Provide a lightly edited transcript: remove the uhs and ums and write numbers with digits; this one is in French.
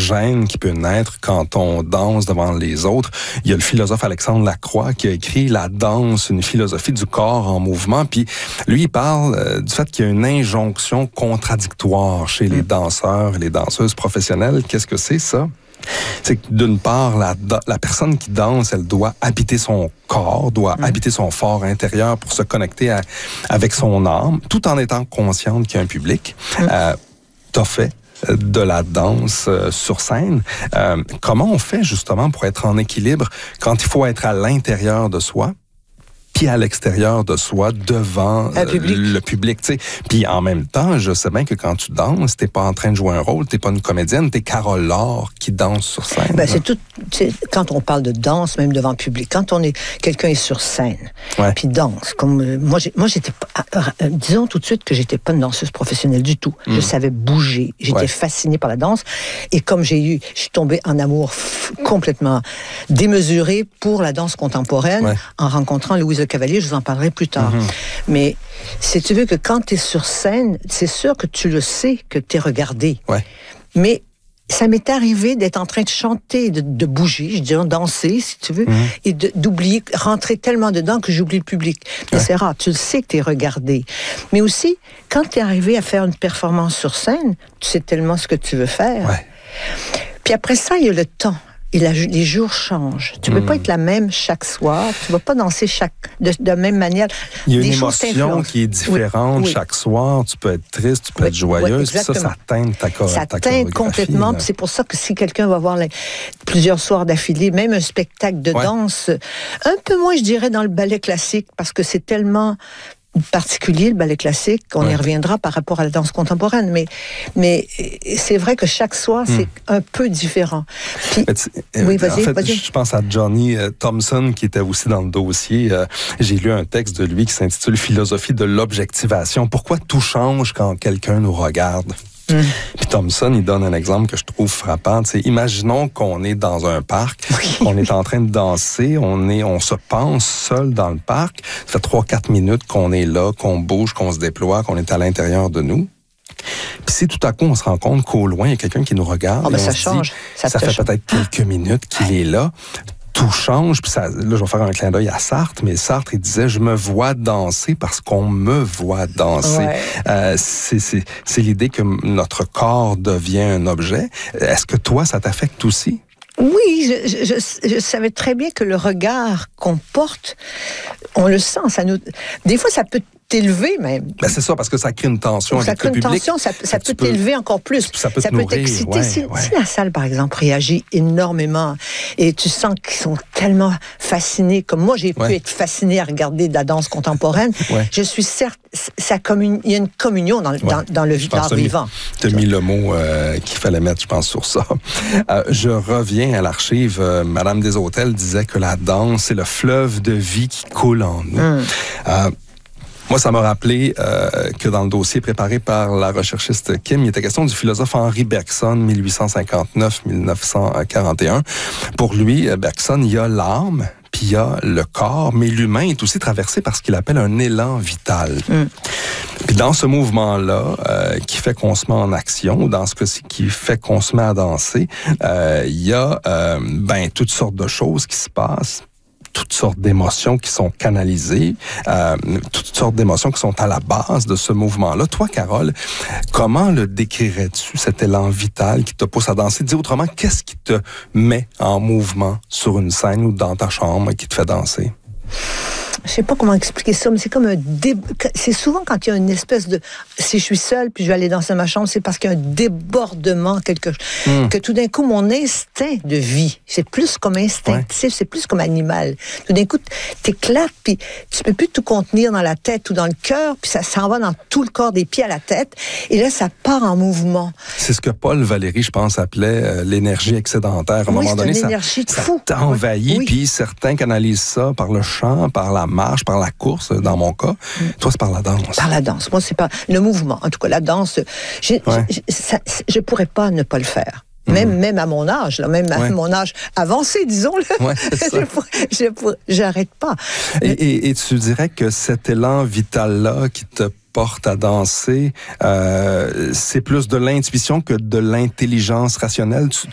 gêne qui peut naître quand on danse devant les autres. Il y a le philosophe Alexandre Lacroix qui a écrit La danse, une philosophie du corps en mouvement. Puis lui, il parle du fait qu'il y a une injonction contradictoire chez les danseurs et les danseuses professionnelles. Qu'est-ce que c'est ça? C'est que d'une part, la personne qui danse, elle doit habiter son corps, doit habiter son fort intérieur pour se connecter avec son âme, tout en étant consciente qu'il y a un public. T'as fait de la danse sur scène. Comment on fait justement pour être en équilibre quand il faut être à l'intérieur de soi puis à l'extérieur de soi, devant le public, tu sais. Puis en même temps, je sais bien que quand tu danses, t'es pas en train de jouer un rôle, t'es pas une comédienne, t'es Carole Laure qui danse sur scène. Ben, quand on parle de danse, même devant le public, quand quelqu'un est sur scène, puis danse, comme moi j'étais disons tout de suite que j'étais pas une danseuse professionnelle du tout. Je savais bouger, j'étais fascinée par la danse, et comme je suis tombée en amour complètement démesuré pour la danse contemporaine en rencontrant Louise Cavalier, je vous en parlerai plus tard. Mais si tu veux que quand tu es sur scène, c'est sûr que tu le sais que tu es regardé. Mais ça m'est arrivé d'être en train de chanter, de bouger, je dirais danser, si tu veux, et d'oublier, rentrer tellement dedans que j'oublie le public. Mais c'est rare, tu le sais que tu es regardé. Mais aussi, quand tu es arrivé à faire une performance sur scène, tu sais tellement ce que tu veux faire. Puis après ça, il y a le temps. Et les jours changent. Tu ne peux pas être la même chaque soir. Tu ne vas pas danser de la même manière. Il y a une émotion qui est différente chaque soir. Tu peux être triste, tu peux être joyeuse. Ça teinte ta chorégraphie. Ça teinte complètement. C'est pour ça que si quelqu'un va voir plusieurs soirs d'affilée, même un spectacle de danse, un peu moins, je dirais, dans le ballet classique, parce que c'est tellement particulier, le ballet classique, on y reviendra par rapport à la danse contemporaine, mais c'est vrai que chaque soir, c'est un peu différent. Puis, vas-y. Je pense à Johnny Thompson, qui était aussi dans le dossier. J'ai lu un texte de lui qui s'intitule « Philosophie de l'objectivation ». Pourquoi tout change quand quelqu'un nous regarde? Puis Thompson, il donne un exemple que je trouve frappant. T'sais, imaginons qu'on est dans un parc, on est en train de danser, on se pense seul dans le parc. Ça fait 3-4 minutes qu'on est là, qu'on bouge, qu'on se déploie, qu'on est à l'intérieur de nous. Puis si tout à coup on se rend compte qu'au loin, il y a quelqu'un qui nous regarde, ça change. Ça fait peut-être quelques minutes qu'il est là. Tout change, puis là, je vais faire un clin d'œil à Sartre, mais Sartre, il disait « Je me vois danser parce qu'on me voit danser ». C'est l'idée que notre corps devient un objet. Est-ce que toi, ça t'affecte aussi? Oui, je savais très bien que le regard qu'on porte, on le sent. Des fois, ça peut t'élever même. Ben c'est ça, parce que ça crée une tension avec le public. Ça crée une tension, ça peut t'élever encore plus. Ça peut t'exciter. Si la salle, par exemple, réagit énormément et tu sens qu'ils sont tellement fascinés, comme moi, j'ai pu être fascinée à regarder de la danse contemporaine, je suis certes, il y a une communion dans le vivant. Tu as mis le mot qu'il fallait mettre, je pense, sur ça. Je reviens à l'archive. Madame Deshôtels disait que la danse, c'est le fleuve de vie qui coule en nous. Moi, ça m'a rappelé que dans le dossier préparé par la recherchiste Kim, il était question du philosophe Henri Bergson, 1859-1941. Pour lui, Bergson, il y a l'âme, puis il y a le corps, mais l'humain est aussi traversé par ce qu'il appelle un élan vital. Puis dans ce mouvement-là, qui fait qu'on se met en action, ou dans ce cas-ci, qui fait qu'on se met à danser, il y a toutes sortes de choses qui se passent. Toutes sortes d'émotions qui sont canalisées, toutes sortes d'émotions qui sont à la base de ce mouvement-là. Toi, Carole, comment le décrirais-tu, cet élan vital qui te pousse à danser? Dis autrement, qu'est-ce qui te met en mouvement sur une scène ou dans ta chambre qui te fait danser? Je sais pas comment expliquer ça, mais c'est comme c'est souvent quand il y a une espèce de... Si je suis seule, puis je vais aller danser dans ma chambre, c'est parce qu'il y a un débordement, que tout d'un coup, mon instinct de vie, c'est plus comme instinctif, c'est plus comme animal. Tout d'un coup, t'éclates, puis tu peux plus tout contenir dans la tête ou dans le cœur, puis ça s'en va dans tout le corps, des pieds à la tête, et là, ça part en mouvement. C'est ce que Paul Valéry, je pense, appelait l'énergie excédentaire. À un moment donné, c'est une énergie de fou. Ça t'envahit, puis certains canalisent ça par le chant, par la marche, par la course, dans mon cas. Toi, c'est par la danse. Par la danse. Moi, c'est par le mouvement. En tout cas, la danse, je pourrais pas ne pas le faire. Même à mon âge, là, même à mon âge avancé, disons-le. J'arrête pas. Et tu dirais que cet élan vital-là qui te porte à danser, c'est plus de l'intuition que de l'intelligence rationnelle.